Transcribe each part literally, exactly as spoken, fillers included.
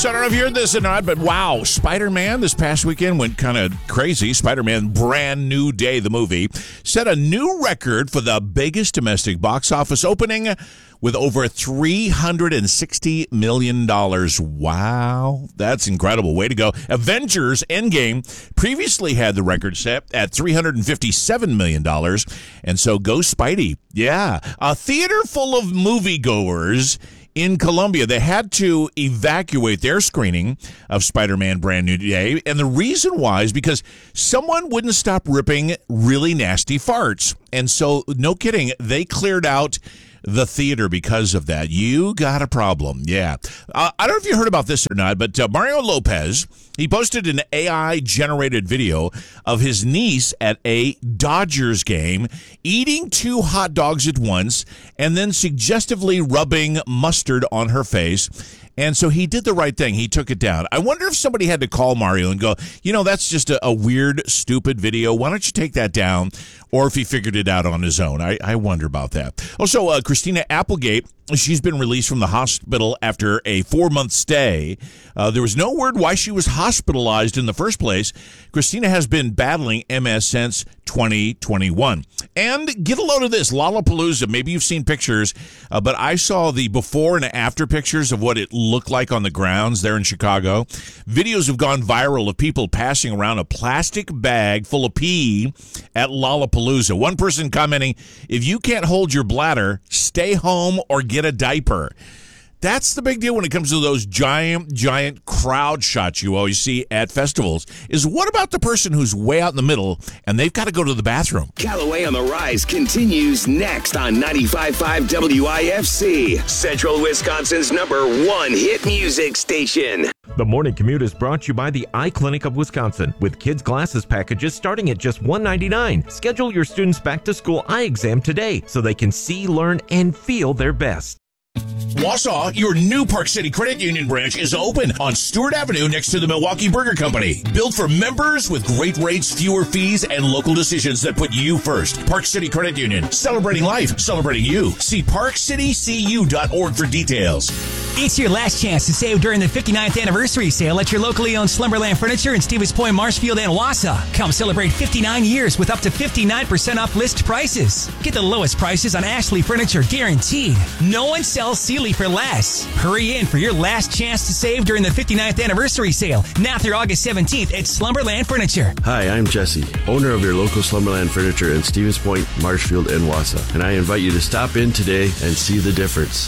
So I don't know if you heard this or not, but wow, Spider-Man this past weekend went kind of crazy. Spider-Man Brand New Day, the movie, set a new record for the biggest domestic box office opening with over three hundred sixty million dollars. Wow, that's incredible. Way to go. Avengers Endgame previously had the record set at three hundred fifty-seven million dollars, and so go Spidey. Yeah, a theater full of moviegoers in Colombia. They had to evacuate their screening of Spider-Man Brand New Day, and the reason why is because someone wouldn't stop ripping really nasty farts. And so, no kidding, they cleared out the theater because of that. You got a problem. Yeah. Uh, I don't know if you heard about this or not, but uh, Mario Lopez, he posted an A I-generated video of his niece at a Dodgers game eating two hot dogs at once and then suggestively rubbing mustard on her face. And so he did the right thing. He took it down. I wonder if somebody had to call Mario and go, you know, that's just a, a weird, stupid video. Why don't you take that down? Or if he figured it out on his own. I, I wonder about that. Also, uh, Christina Applegate, she's been released from the hospital after a four-month stay. Uh, there was no word why she was hospitalized in the first place. Christina has been battling M S since twenty twenty-one. And get a load of this, Lollapalooza. Maybe you've seen pictures, uh, but I saw the before and after pictures of what it looked like on the grounds there in Chicago. Videos have gone viral of people passing around a plastic bag full of pee at Lollapalooza. One person commenting, if you can't hold your bladder, stay home or get a diaper. That's the big deal when it comes to those giant, giant crowd shots you always see at festivals, is what about the person who's way out in the middle and they've got to go to the bathroom? Callaway on the Rise continues next on ninety-five point five W I F C, Central Wisconsin's number one hit music station. The Morning Commute is brought to you by the Eye Clinic of Wisconsin, with kids' glasses packages starting at just one dollar and ninety-nine cents. Schedule your students' back-to-school eye exam today so they can see, learn, and feel their best. Wausau, your new Park City Credit Union branch is open on Stewart Avenue next to the Milwaukee Burger Company. Built for members with great rates, fewer fees, and local decisions that put you first. Park City Credit Union, celebrating life, celebrating you. See park city c u dot org for details. It's your last chance to save during the fifty-ninth anniversary sale at your locally owned Slumberland Furniture in Stevens Point, Marshfield, and Wausau. Come celebrate fifty-nine years with up to fifty-nine percent off list prices. Get the lowest prices on Ashley Furniture guaranteed. No one sells Sealy for less. Hurry in for your last chance to save during the fifty-ninth anniversary sale, now through August seventeenth at Slumberland Furniture. Hi, I'm Jesse, owner of your local Slumberland Furniture in Stevens Point, Marshfield, and Wausau, and I invite you to stop in today and see the difference.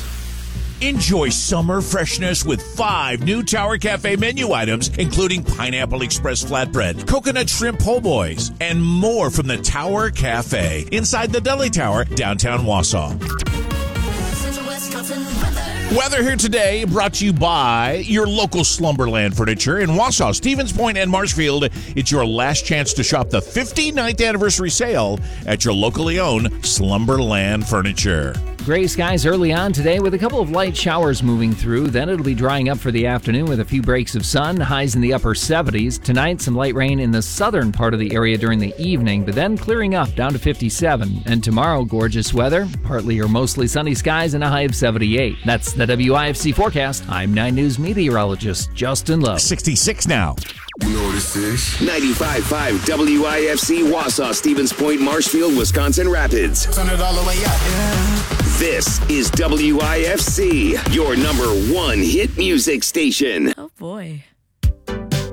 Enjoy summer freshness with five new Tower Cafe menu items, including Pineapple Express Flatbread, Coconut Shrimp Po' Boys, and more from the Tower Cafe inside the Deli Tower, downtown Wausau. Weather here today brought to you by your local Slumberland Furniture in Wausau, Stevens Point, and Marshfield. It's your last chance to shop the fifty-ninth anniversary sale at your locally owned Slumberland Furniture. Gray skies early on today with a couple of light showers moving through. Then it'll be drying up for the afternoon with a few breaks of sun, highs in the upper seventies. Tonight, some light rain in the southern part of the area during the evening, but then clearing up down to fifty-seven. And tomorrow, gorgeous weather, partly or mostly sunny skies and a high of seventy-eight. That's the W I F C forecast. I'm nine News meteorologist Justin Lowe. sixty-six now. You know what this is? ninety-five point five W I F C, Wausau, Stevens Point, Marshfield, Wisconsin Rapids. Turn it all the way up, yeah. This is W I F C, your number one hit music station. Oh boy.